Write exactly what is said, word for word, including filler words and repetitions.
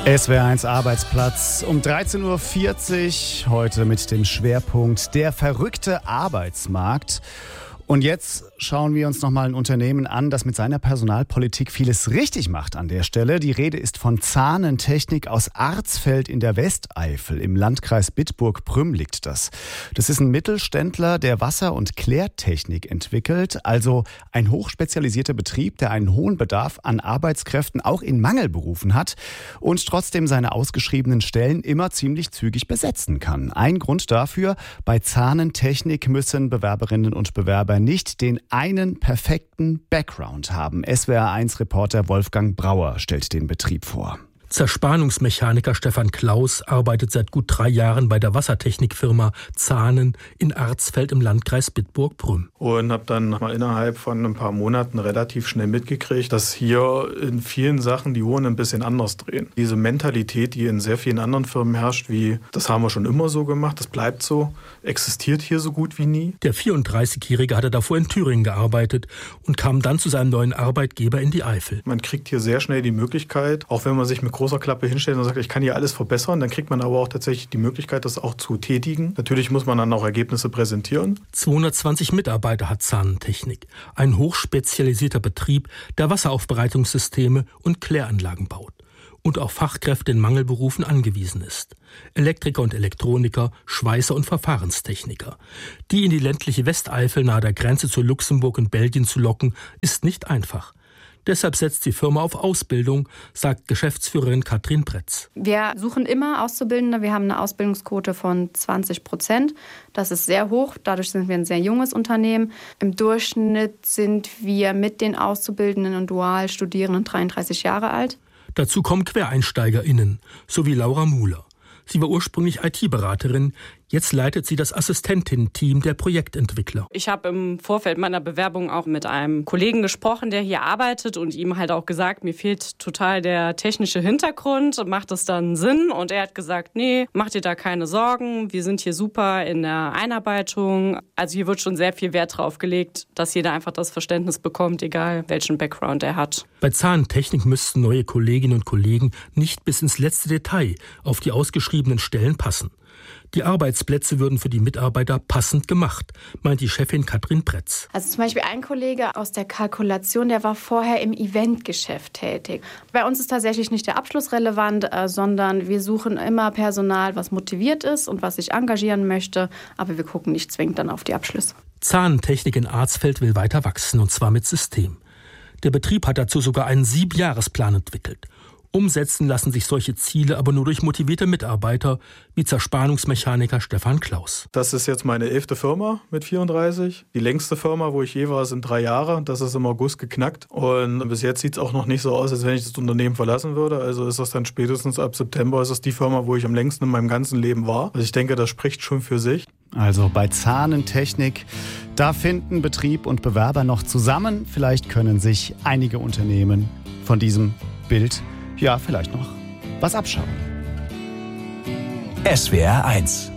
S W R eins Arbeitsplatz um dreizehn Uhr vierzig, heute mit dem Schwerpunkt der verrückte Arbeitsmarkt. Und jetzt schauen wir uns nochmal ein Unternehmen an, das mit seiner Personalpolitik vieles richtig macht an der Stelle. Die Rede ist von Zahnentechnik aus Arzfeld in der Westeifel. Im Landkreis Bitburg-Prüm liegt das. Das ist ein Mittelständler, der Wasser- und Klärtechnik entwickelt. Also ein hochspezialisierter Betrieb, der einen hohen Bedarf an Arbeitskräften auch in Mangelberufen hat und trotzdem seine ausgeschriebenen Stellen immer ziemlich zügig besetzen kann. Ein Grund dafür: bei Zahnentechnik müssen Bewerberinnen und Bewerber nicht den einen perfekten Background haben. S W R eins Reporter Wolfgang Brauer stellt den Betrieb vor. Zerspannungsmechaniker Stefan Klaus arbeitet seit gut drei Jahren bei der Wassertechnikfirma Zahnen in Arzfeld im Landkreis Bitburg-Prüm. Und habe dann mal innerhalb von ein paar Monaten relativ schnell mitgekriegt, dass hier in vielen Sachen die Uhren ein bisschen anders drehen. Diese Mentalität, die in sehr vielen anderen Firmen herrscht, wie das haben wir schon immer so gemacht, das bleibt so, existiert hier so gut wie nie. Der vierunddreißigjährige hatte davor in Thüringen gearbeitet und kam dann zu seinem neuen Arbeitgeber in die Eifel. Man kriegt hier sehr schnell die Möglichkeit, auch wenn man sich mit großer Klappe hinstellt und sagt, ich kann hier alles verbessern, dann kriegt man aber auch tatsächlich die Möglichkeit, das auch zu tätigen. Natürlich muss man dann auch Ergebnisse präsentieren. zweihundertzwanzig Mitarbeiter hat Zahnentechnik, ein hochspezialisierter Betrieb, der Wasseraufbereitungssysteme und Kläranlagen baut und auf Fachkräfte in Mangelberufen angewiesen ist. Elektriker und Elektroniker, Schweißer und Verfahrenstechniker. Die in die ländliche Westeifel nahe der Grenze zu Luxemburg und Belgien zu locken, ist nicht einfach. Deshalb setzt die Firma auf Ausbildung, sagt Geschäftsführerin Katrin Bretz. Wir suchen immer Auszubildende. Wir haben eine Ausbildungsquote von zwanzig Prozent. Das ist sehr hoch. Dadurch sind wir ein sehr junges Unternehmen. Im Durchschnitt sind wir mit den Auszubildenden und Dualstudierenden dreiunddreißig Jahre alt. Dazu kommen QuereinsteigerInnen, so wie Laura Muhler. Sie war ursprünglich I T-Beraterin, jetzt leitet sie das Assistentinnen-Team der Projektentwickler. Ich habe im Vorfeld meiner Bewerbung auch mit einem Kollegen gesprochen, der hier arbeitet und ihm halt auch gesagt, mir fehlt total der technische Hintergrund, macht das dann Sinn? Und er hat gesagt, nee, mach dir da keine Sorgen, wir sind hier super in der Einarbeitung. Also hier wird schon sehr viel Wert drauf gelegt, dass jeder einfach das Verständnis bekommt, egal welchen Background er hat. Bei Zahntechnik müssten neue Kolleginnen und Kollegen nicht bis ins letzte Detail auf die ausgeschriebenen Stellen passen. Die Arbeitsplätze würden für die Mitarbeiter passend gemacht, meint die Chefin Katrin Bretz. Also zum Beispiel ein Kollege aus der Kalkulation, der war vorher im Eventgeschäft tätig. Bei uns ist tatsächlich nicht der Abschluss relevant, sondern wir suchen immer Personal, was motiviert ist und was sich engagieren möchte, aber wir gucken nicht zwingend dann auf die Abschlüsse. Zahntechnik in Arzfeld will weiter wachsen, und zwar mit System. Der Betrieb hat dazu sogar einen Siebenjahresplan entwickelt. Umsetzen lassen sich solche Ziele aber nur durch motivierte Mitarbeiter, wie Zerspannungsmechaniker Stefan Klaus. Das ist jetzt meine elfte Firma mit vierunddreißig. Die längste Firma, wo ich je war, sind drei Jahre. Das ist im August geknackt. Und bis jetzt sieht es auch noch nicht so aus, als wenn ich das Unternehmen verlassen würde. Also ist das dann spätestens ab September, ist das die Firma, wo ich am längsten in meinem ganzen Leben war. Also ich denke, das spricht schon für sich. Also bei Zahnentechnik, da finden Betrieb und Bewerber noch zusammen. Vielleicht können sich einige Unternehmen von diesem Bild ja vielleicht noch was abschauen. S W R eins